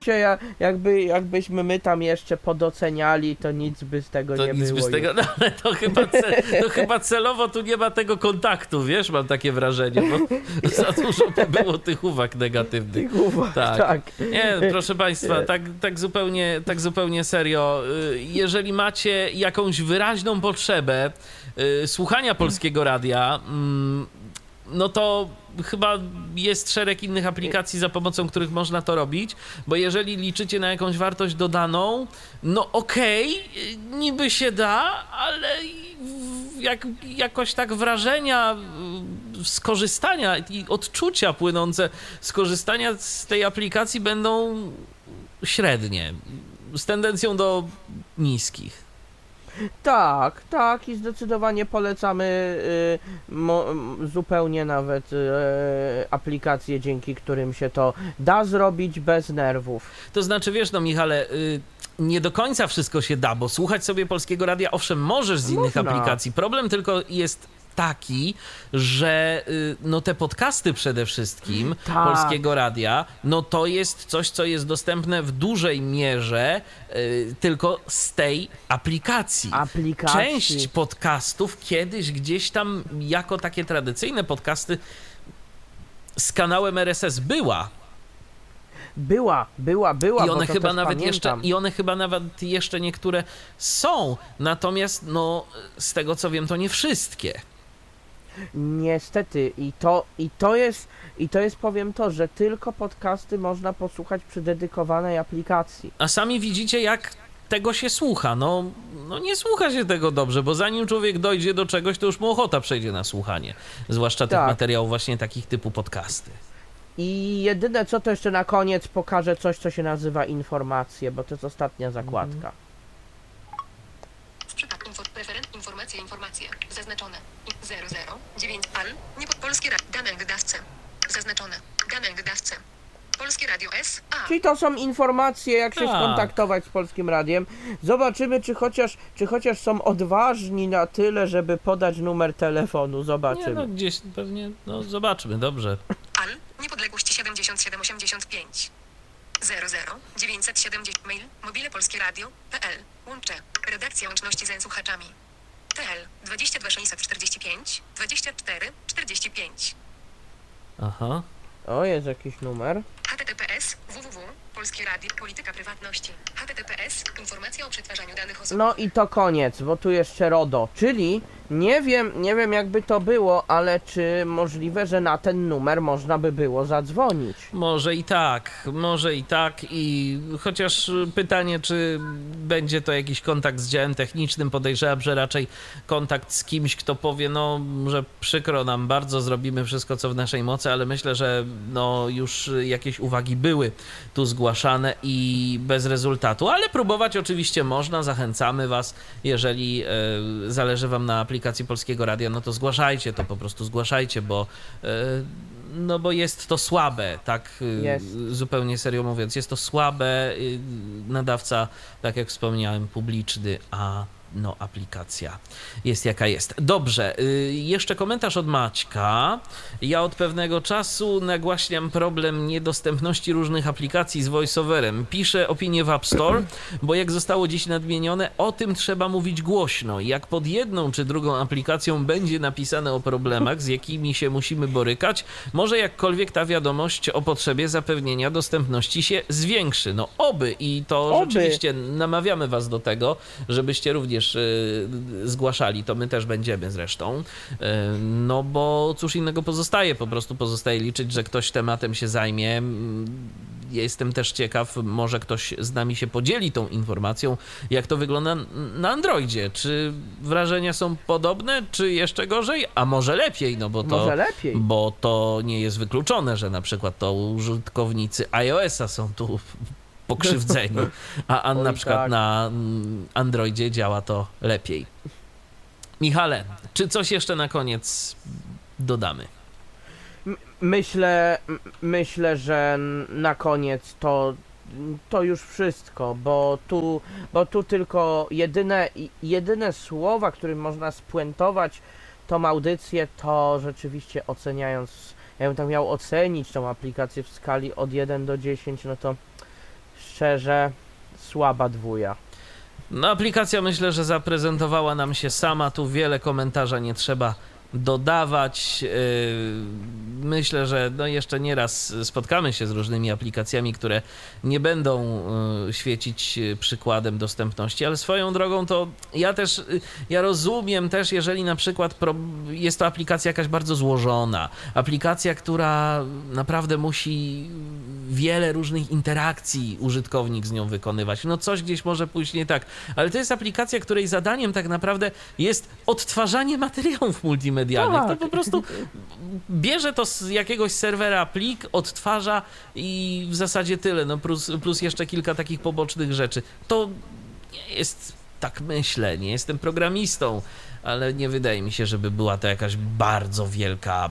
Jakbyśmy my tam jeszcze podoceniali, to nic by z tego To nie nic było. by z tego, no ale to chyba celowo tu nie ma tego kontaktu, wiesz, mam takie wrażenie, bo za dużo by było tych uwag negatywnych. Tych uwag, tak. Nie, proszę Państwa, tak zupełnie serio, jeżeli macie jakąś wyraźną potrzebę słuchania Polskiego Radia, no to chyba jest szereg innych aplikacji, za pomocą których można to robić, bo jeżeli liczycie na jakąś wartość dodaną, no okej, niby się da, ale jakoś tak wrażenia skorzystania i odczucia płynące z korzystania z tej aplikacji będą średnie, z tendencją do niskich. Tak i zdecydowanie polecamy zupełnie nawet aplikacje, dzięki którym się to da zrobić bez nerwów. To znaczy, wiesz, no Michale, nie do końca wszystko się da, bo słuchać sobie Polskiego Radia owszem możesz z innych aplikacji. Problem tylko jest taki, że no te podcasty przede wszystkim Polskiego Radia, no to jest coś, co jest dostępne w dużej mierze tylko z tej aplikacji. Część podcastów kiedyś gdzieś tam jako takie tradycyjne podcasty z kanałem RSS była. I one chyba nawet jeszcze niektóre są. Natomiast no z tego co wiem, to nie wszystkie. Niestety i to jest powiem to, że tylko podcasty można posłuchać przy dedykowanej aplikacji. A sami widzicie, jak tego się słucha. No nie słucha się tego dobrze, bo zanim człowiek dojdzie do czegoś, to już mu ochota przejdzie na słuchanie. Zwłaszcza tych materiałów właśnie takich typu podcasty. I jedyne co, to jeszcze na koniec pokażę coś, co się nazywa informacje, bo to jest ostatnia zakładka. W przypadku informacje, zaznaczone 009 PAN, nie Polskie Radio, dane wydawcy, zaznaczone, dane wydawcy, Polskie Radio S.A. Czyli to są informacje, jak się skontaktować z Polskim Radiem. Zobaczymy, czy chociaż są odważni na tyle, żeby podać numer telefonu. Zobaczymy. Nie, no gdzieś pewnie, no zobaczmy, dobrze. PAN, Niepodległość 7785 00970 mail, mobilepolskieradio.pl, łącze, redakcja łączności z słuchaczami. TL 22 645 24 45. Aha. O, jest jakiś numer. https www.polskie radio polityka prywatności https informacja o przetwarzaniu danych osobowych. No i to koniec, bo tu jeszcze RODO, czyli nie wiem jakby to było, ale czy możliwe, że na ten numer można by było zadzwonić? Może i tak i chociaż pytanie, czy będzie to jakiś kontakt z działem technicznym, podejrzewam, że raczej kontakt z kimś, kto powie, no, że przykro nam bardzo, zrobimy wszystko, co w naszej mocy, ale myślę, że no już jakieś uwagi były tu zgłaszane i bez rezultatu, ale próbować oczywiście można, zachęcamy was, jeżeli zależy wam na aplikacji Polskiego Radia, no to zgłaszajcie to, po prostu zgłaszajcie, bo no bo jest to słabe, tak zupełnie serio mówiąc, jest to słabe, nadawca, tak jak wspomniałem, publiczny, a no aplikacja jest jaka jest. Dobrze, jeszcze komentarz od Maćka. Ja od pewnego czasu nagłaśniam problem niedostępności różnych aplikacji z voiceoverem. Piszę opinię w App Store, bo jak zostało dziś nadmienione, o tym trzeba mówić głośno. Jak pod jedną czy drugą aplikacją będzie napisane o problemach, z jakimi się musimy borykać, może jakkolwiek ta wiadomość o potrzebie zapewnienia dostępności się zwiększy. No oby i to rzeczywiście namawiamy was do tego, żebyście również zgłaszali, to my też będziemy zresztą, no bo cóż innego pozostaje, po prostu pozostaje liczyć, że ktoś tematem się zajmie. Jestem też ciekaw, może ktoś z nami się podzieli tą informacją, jak to wygląda na Androidzie. Czy wrażenia są podobne, czy jeszcze gorzej? A może lepiej, no bo to nie jest wykluczone, że na przykład to użytkownicy iOS-a są tu pokrzywdzeni, a na przykład na Androidzie działa to lepiej. Michale, czy coś jeszcze na koniec dodamy? Myślę, że na koniec to już wszystko, bo tu tylko jedyne słowa, którym można spuentować tą audycję, to rzeczywiście oceniając, ja bym tam miał ocenić tą aplikację w skali od 1 do 10, no to szczerze, słaba dwuja. No, aplikacja myślę, że zaprezentowała nam się sama, tu wiele komentarza nie trzeba dodawać. Myślę, że no jeszcze nieraz spotkamy się z różnymi aplikacjami, które nie będą świecić przykładem dostępności, ale swoją drogą to ja rozumiem też, jeżeli na przykład jest to aplikacja jakaś bardzo złożona, aplikacja, która naprawdę musi wiele różnych interakcji użytkownik z nią wykonywać, no coś gdzieś może pójść nie tak, ale to jest aplikacja, której zadaniem tak naprawdę jest odtwarzanie materiałów multimedialnych. Tak. To po prostu bierze to z jakiegoś serwera plik, odtwarza i w zasadzie tyle, no plus jeszcze kilka takich pobocznych rzeczy. To nie jest, tak myślę, nie jestem programistą, ale nie wydaje mi się, żeby była to jakaś bardzo wielka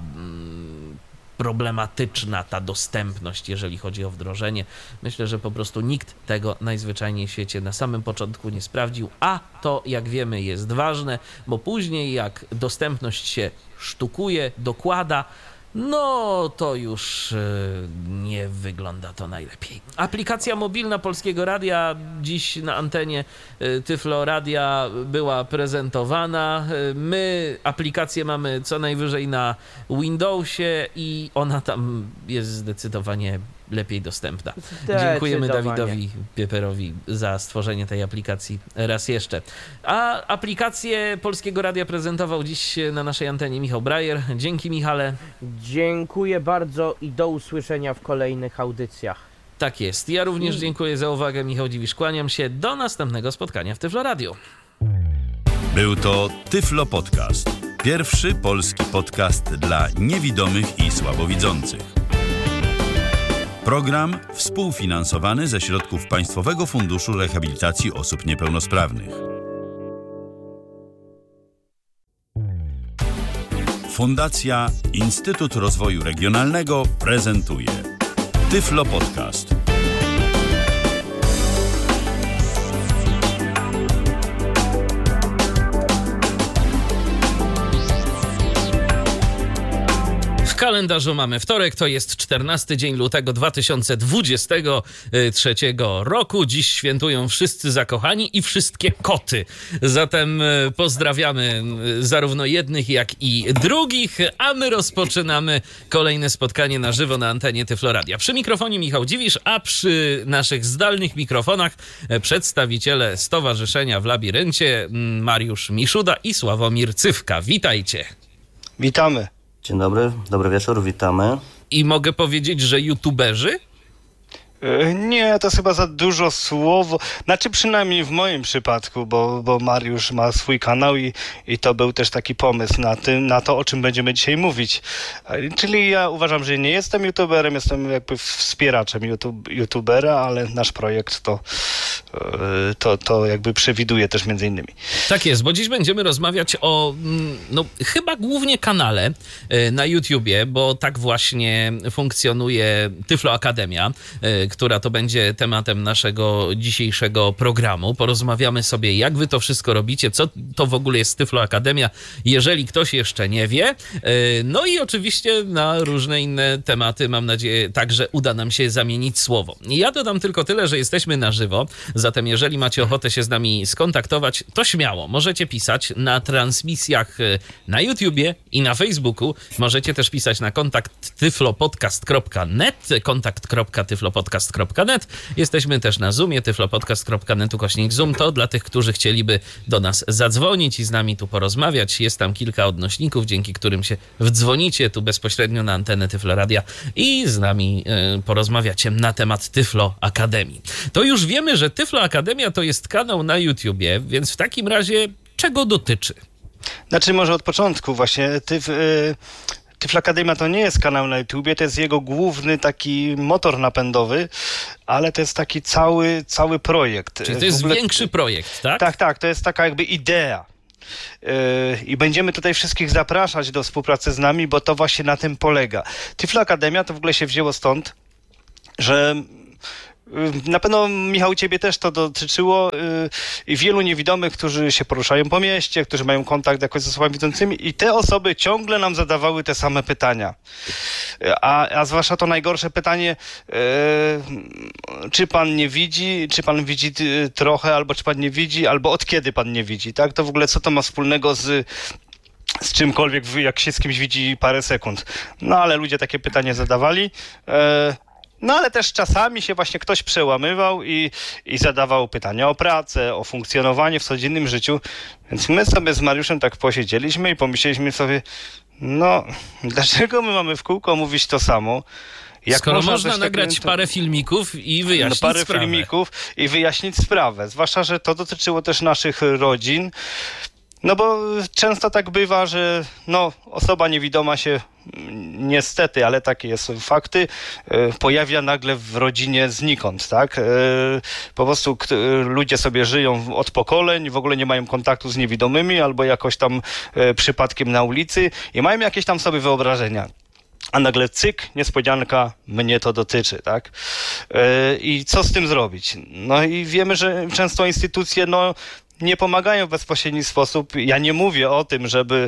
problematyczna ta dostępność, jeżeli chodzi o wdrożenie. Myślę, że po prostu nikt tego najzwyczajniej w świecie na samym początku nie sprawdził, a to, jak wiemy, jest ważne, bo później jak dostępność się sztukuje, dokłada, no to już nie wygląda to najlepiej. Aplikacja mobilna Polskiego Radia dziś na antenie Tyflo Radia była prezentowana. My aplikację mamy co najwyżej na Windowsie i ona tam jest zdecydowanie lepiej dostępna. Dziękujemy Dawidowi Pieperowi za stworzenie tej aplikacji raz jeszcze. A aplikację Polskiego Radia prezentował dziś na naszej antenie Michał Brajer. Dzięki, Michale. Dziękuję bardzo i do usłyszenia w kolejnych audycjach. Tak jest. Ja również dziękuję za uwagę. Michał Dziwisz, kłaniam się. Do następnego spotkania w Tyflo Radio. Był to Tyflo Podcast. Pierwszy polski podcast dla niewidomych i słabowidzących. Program współfinansowany ze środków Państwowego Funduszu Rehabilitacji Osób Niepełnosprawnych. Fundacja Instytut Rozwoju Regionalnego prezentuje Tyflo Podcast. W kalendarzu mamy wtorek, to jest 14 dzień lutego 2023 roku. Dziś świętują wszyscy zakochani i wszystkie koty. Zatem pozdrawiamy zarówno jednych, jak i drugich, a my rozpoczynamy kolejne spotkanie na żywo na antenie Tyflo Radia. Przy mikrofonie Michał Dziwisz, a przy naszych zdalnych mikrofonach przedstawiciele Stowarzyszenia w Labiryncie Mariusz Miszuda i Sławomir Cywka. Witajcie. Witamy. Dzień dobry, dobry wieczór, witamy. I mogę powiedzieć, że youtuberzy? Nie, to jest chyba za dużo słowo. Znaczy przynajmniej w moim przypadku, bo Mariusz ma swój kanał i to był też taki pomysł na to, o czym będziemy dzisiaj mówić. Czyli ja uważam, że nie jestem youtuberem, jestem jakby wspieraczem youtubera, ale nasz projekt to jakby przewiduje też między innymi. Tak jest, bo dziś będziemy rozmawiać o chyba głównie kanale na YouTubie, bo tak właśnie funkcjonuje Tyflo Akademia, która to będzie tematem naszego dzisiejszego programu. Porozmawiamy sobie, jak wy to wszystko robicie, co to w ogóle jest Tyflo Akademia, jeżeli ktoś jeszcze nie wie. No i oczywiście na różne inne tematy, mam nadzieję, także uda nam się zamienić słowo. Ja dodam tylko tyle, że jesteśmy na żywo, zatem jeżeli macie ochotę się z nami skontaktować, to śmiało, możecie pisać na transmisjach na YouTubie i na Facebooku. Możecie też pisać na kontakt tyflopodcast.net, kontakt.tyflopodcast.net. Jesteśmy też na Zoomie, tyflopodcast.net/Zoom. To dla tych, którzy chcieliby do nas zadzwonić i z nami tu porozmawiać. Jest tam kilka odnośników, dzięki którym się wdzwonicie tu bezpośrednio na antenę Tyflo Radia i z nami porozmawiacie na temat Tyflo Akademii. To już wiemy, że Tyflo Akademia to jest kanał na YouTubie, więc w takim razie czego dotyczy? Znaczy może od początku właśnie. Tyflo Akademia to nie jest kanał na YouTubie, to jest jego główny taki motor napędowy, ale to jest taki cały projekt. Czyli to jest większy projekt, tak? Tak, to jest taka jakby idea. I będziemy tutaj wszystkich zapraszać do współpracy z nami, bo to właśnie na tym polega. Tyflo Akademia to w ogóle się wzięło stąd, że Na pewno, Michał, ciebie też to dotyczyło i wielu niewidomych, którzy się poruszają po mieście, którzy mają kontakt jakoś z osobami widzącymi i te osoby ciągle nam zadawały te same pytania. A zwłaszcza to najgorsze pytanie, czy pan nie widzi, czy pan widzi trochę, albo czy pan nie widzi, albo od kiedy pan nie widzi, tak? To w ogóle co to ma wspólnego z czymkolwiek, jak się z kimś widzi parę sekund. No ale ludzie takie pytanie zadawali. No ale też czasami się właśnie ktoś przełamywał i zadawał pytania o pracę, o funkcjonowanie w codziennym życiu. Więc my sobie z Mariuszem tak posiedzieliśmy i pomyśleliśmy sobie, no dlaczego my mamy w kółko mówić to samo? Skoro można nagrać parę filmików i wyjaśnić sprawę. Parę filmików i wyjaśnić sprawę. Zwłaszcza, że to dotyczyło też naszych rodzin. No bo często tak bywa, że osoba niewidoma się niestety, ale takie są fakty, pojawia nagle w rodzinie znikąd, tak? Po prostu ludzie sobie żyją od pokoleń, w ogóle nie mają kontaktu z niewidomymi albo jakoś tam przypadkiem na ulicy i mają jakieś tam sobie wyobrażenia. A nagle cyk, niespodzianka, mnie to dotyczy, tak? I co z tym zrobić? No i wiemy, że często instytucje, nie pomagają w bezpośredni sposób. Ja nie mówię o tym, żeby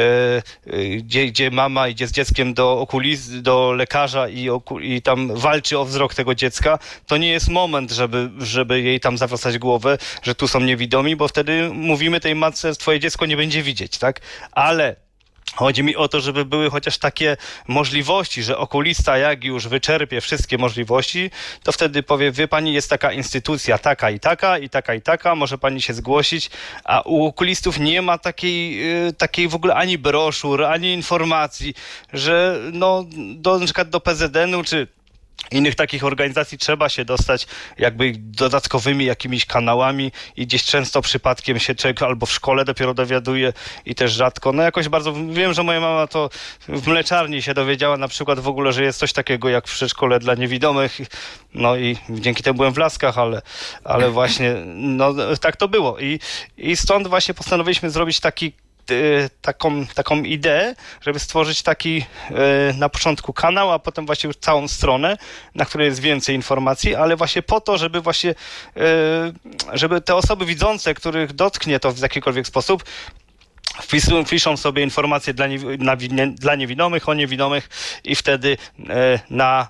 gdzie mama idzie z dzieckiem do lekarza i tam walczy o wzrok tego dziecka. To nie jest moment, żeby jej tam zawracać głowę, że tu są niewidomi, bo wtedy mówimy tej matce, twoje dziecko nie będzie widzieć, tak? Ale chodzi mi o to, żeby były chociaż takie możliwości, że okulista jak już wyczerpie wszystkie możliwości, to wtedy powie, wie pani, jest taka instytucja taka i taka, i taka i taka, może pani się zgłosić, a u okulistów nie ma takiej w ogóle ani broszur, ani informacji, że na przykład do PZN-u czy innych takich organizacji trzeba się dostać jakby dodatkowymi jakimiś kanałami i gdzieś często przypadkiem się człowiek albo w szkole dopiero dowiaduje i też rzadko. Jakoś bardzo wiem, że moja mama to w mleczarni się dowiedziała na przykład w ogóle, że jest coś takiego jak w przedszkole dla niewidomych. I dzięki temu byłem w Laskach, ale właśnie tak to było. I stąd właśnie postanowiliśmy zrobić taką ideę, żeby stworzyć taki na początku kanał, a potem właśnie już całą stronę, na której jest więcej informacji, ale właśnie po to, żeby właśnie żeby te osoby widzące, których dotknie to w jakikolwiek sposób, wpiszą sobie informacje dla niewidomych, o niewidomych i wtedy na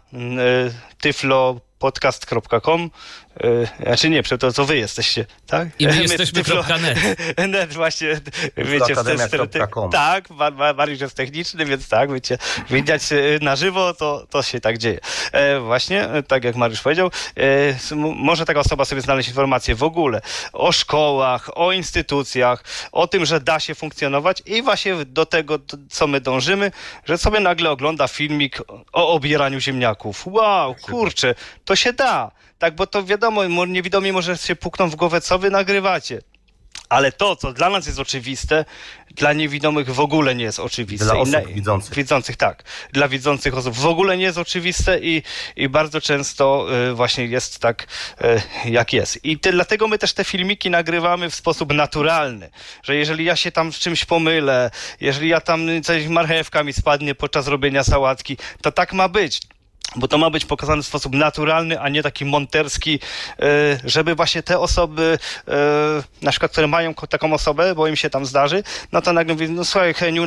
tyflopodcast.com znaczy nie, to wy jesteście, tak? I my jesteśmy.net. Net właśnie, wiecie, tak, Mariusz jest techniczny, więc tak, wiecie, widać na żywo, to się tak dzieje. Właśnie, tak jak Mariusz powiedział, może taka osoba sobie znaleźć informacje w ogóle o szkołach, o instytucjach, o tym, że da się funkcjonować i właśnie do tego, co my dążymy, że sobie nagle ogląda filmik o obieraniu ziemniaków. Wow, kurczę, to się da. Tak, bo to wiadomo, niewidomi może się pukną w głowę, co wy nagrywacie. Ale to, co dla nas jest oczywiste, dla niewidomych w ogóle nie jest oczywiste. Dla osób widzących. Widzących, tak. Dla widzących osób w ogóle nie jest oczywiste i bardzo często właśnie jest tak, jak jest. I dlatego my też te filmiki nagrywamy w sposób naturalny, że jeżeli ja się tam z czymś pomylę, jeżeli ja tam coś marchewka mi spadnie podczas robienia sałatki, to tak ma być. Bo to ma być pokazane w sposób naturalny, a nie taki monterski, żeby właśnie te osoby, na przykład, które mają taką osobę, bo im się tam zdarzy, to nagle mówi, słuchaj Heniu,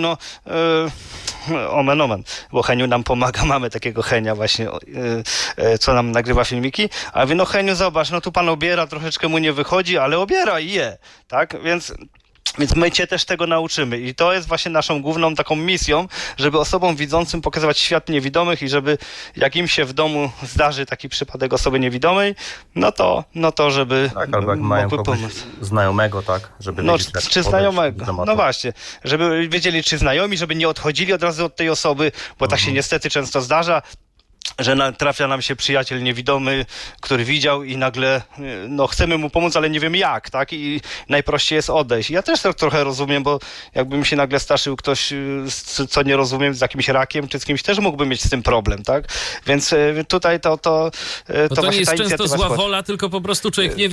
omen, bo Heniu nam pomaga, mamy takiego Henia właśnie, co nam nagrywa filmiki, a mówi, Heniu, zobacz, tu pan obiera, troszeczkę mu nie wychodzi, ale obiera i je, tak, Więc my cię też tego nauczymy i to jest właśnie naszą główną taką misją, żeby osobom widzącym pokazywać świat niewidomych i żeby jak im się w domu zdarzy taki przypadek osoby niewidomej, no to żeby tak, albo jak mają kogoś znajomego, tak, żeby wiedzieć, czy znajomego, właśnie, żeby wiedzieli, czy znajomi, żeby nie odchodzili od razu od tej osoby, bo tak się niestety często zdarza, że trafia nam się przyjaciel niewidomy, który widział i nagle chcemy mu pomóc, ale nie wiem jak, tak? I najprościej jest odejść. Ja też to trochę rozumiem, bo jakby mi się nagle straszył ktoś, co nie rozumiem, z jakimś rakiem, czy z kimś też mógłby mieć z tym problem, tak? Więc tutaj to nie właśnie jest ta często inicjatywa zła wola, tylko po prostu człowiek nie